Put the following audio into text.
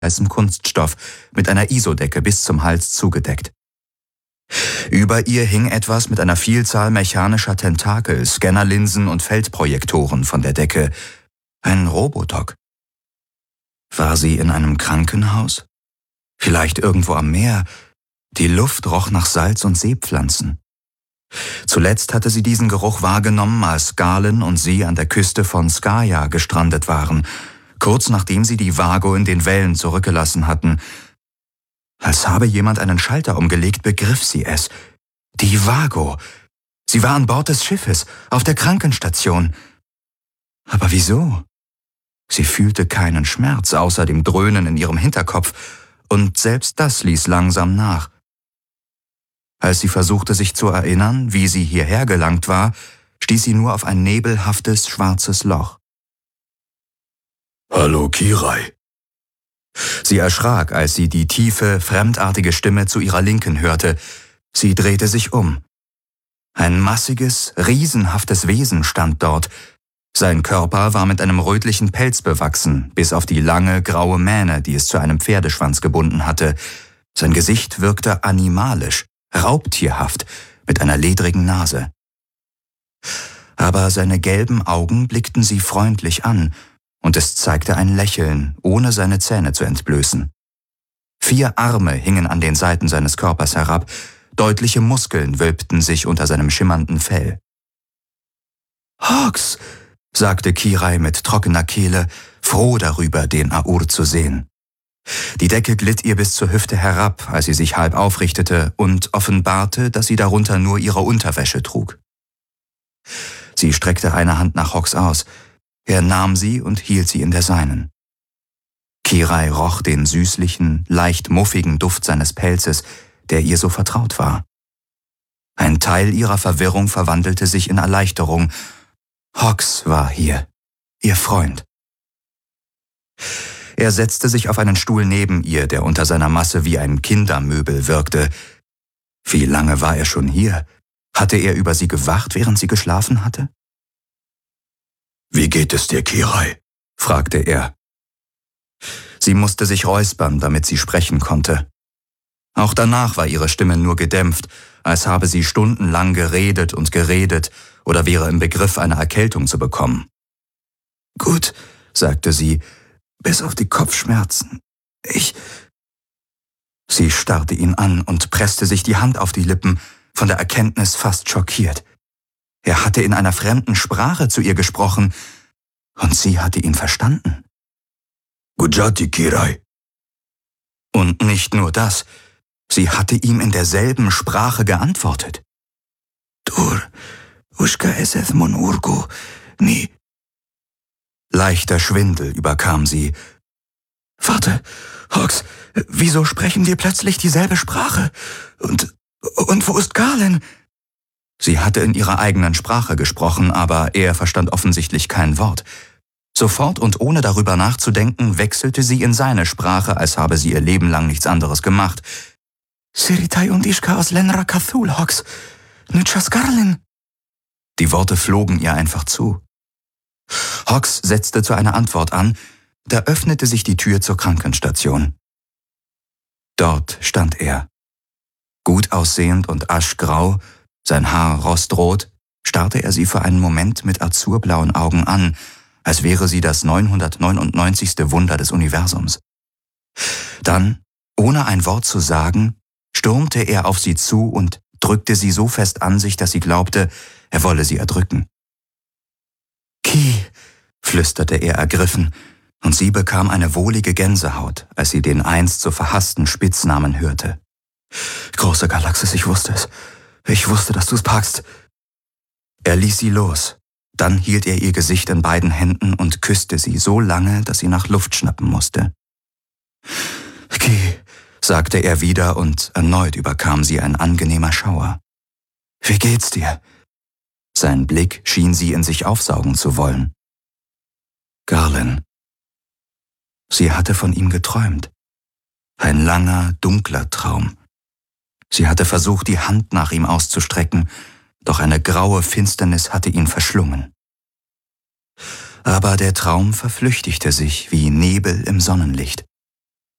weißem Kunststoff mit einer Isodecke bis zum Hals zugedeckt. Über ihr hing etwas mit einer Vielzahl mechanischer Tentakel, Scannerlinsen und Feldprojektoren von der Decke. Ein Robodoc. War sie in einem Krankenhaus? Vielleicht irgendwo am Meer? Die Luft roch nach Salz und Seepflanzen. Zuletzt hatte sie diesen Geruch wahrgenommen, als Galen und sie an der Küste von Skaya gestrandet waren, kurz nachdem sie die Vago in den Wellen zurückgelassen hatten. Als habe jemand einen Schalter umgelegt, begriff sie es. Die Vago. Sie war an Bord des Schiffes, auf der Krankenstation. Aber wieso? Sie fühlte keinen Schmerz, außer dem Dröhnen in ihrem Hinterkopf, und selbst das ließ langsam nach. Als sie versuchte, sich zu erinnern, wie sie hierher gelangt war, stieß sie nur auf ein nebelhaftes, schwarzes Loch. »Hallo, Kirai.« Sie erschrak, als sie die tiefe, fremdartige Stimme zu ihrer Linken hörte. Sie drehte sich um. Ein massiges, riesenhaftes Wesen stand dort. Sein Körper war mit einem rötlichen Pelz bewachsen, bis auf die lange, graue Mähne, die es zu einem Pferdeschwanz gebunden hatte. Sein Gesicht wirkte animalisch, raubtierhaft, mit einer ledrigen Nase. Aber seine gelben Augen blickten sie freundlich an, und es zeigte ein Lächeln, ohne seine Zähne zu entblößen. 4 Arme hingen an den Seiten seines Körpers herab, deutliche Muskeln wölbten sich unter seinem schimmernden Fell. »Hawks«, sagte Kirai mit trockener Kehle, froh darüber, den Aur zu sehen. Die Decke glitt ihr bis zur Hüfte herab, als sie sich halb aufrichtete und offenbarte, dass sie darunter nur ihre Unterwäsche trug. Sie streckte eine Hand nach Hawks aus. Er nahm sie und hielt sie in der seinen. Kirai roch den süßlichen, leicht muffigen Duft seines Pelzes, der ihr so vertraut war. Ein Teil ihrer Verwirrung verwandelte sich in Erleichterung. Hawks war hier, ihr Freund. Er setzte sich auf einen Stuhl neben ihr, der unter seiner Masse wie ein Kindermöbel wirkte. Wie lange war er schon hier? Hatte er über sie gewacht, während sie geschlafen hatte? »Wie geht es dir, Kirai?« fragte er. Sie musste sich räuspern, damit sie sprechen konnte. Auch danach war ihre Stimme nur gedämpft, als habe sie stundenlang geredet und geredet oder wäre im Begriff, eine Erkältung zu bekommen. »Gut«, sagte sie, »bis auf die Kopfschmerzen. Sie starrte ihn an und presste sich die Hand auf die Lippen, von der Erkenntnis fast schockiert. Er hatte in einer fremden Sprache zu ihr gesprochen, und sie hatte ihn verstanden. »Gujati, Kirai.« Und nicht nur das, sie hatte ihm in derselben Sprache geantwortet. »Dur, ushka eseth mon urgo, ni.« Leichter Schwindel überkam sie. »Warte, Hawks, wieso sprechen wir plötzlich dieselbe Sprache? Und wo ist Galen?« Sie hatte in ihrer eigenen Sprache gesprochen, aber er verstand offensichtlich kein Wort. Sofort und ohne darüber nachzudenken, wechselte sie in seine Sprache, als habe sie ihr Leben lang nichts anderes gemacht. »Siritai und Ishka aus Lenra Cathul, Hawks. Nitschas Garlin.« Die Worte flogen ihr einfach zu. Hawks setzte zu einer Antwort an, da öffnete sich die Tür zur Krankenstation. Dort stand er. Gut aussehend und aschgrau, sein Haar rostrot, starrte er sie für einen Moment mit azurblauen Augen an, als wäre sie das 999. Wunder des Universums. Dann, ohne ein Wort zu sagen, stürmte er auf sie zu und drückte sie so fest an sich, dass sie glaubte, er wolle sie erdrücken. »Ki«, flüsterte er ergriffen, und sie bekam eine wohlige Gänsehaut, als sie den einst so verhassten Spitznamen hörte. »Große Galaxis, ich wusste es. Ich wusste, dass du es packst.« Er ließ sie los. Dann hielt er ihr Gesicht in beiden Händen und küsste sie so lange, dass sie nach Luft schnappen musste. »Ki«, sagte er wieder, und erneut überkam sie ein angenehmer Schauer. »Wie geht's dir?« Sein Blick schien sie in sich aufsaugen zu wollen. Garlin. Sie hatte von ihm geträumt. Ein langer, dunkler Traum. Sie hatte versucht, die Hand nach ihm auszustrecken, doch eine graue Finsternis hatte ihn verschlungen. Aber der Traum verflüchtigte sich wie Nebel im Sonnenlicht.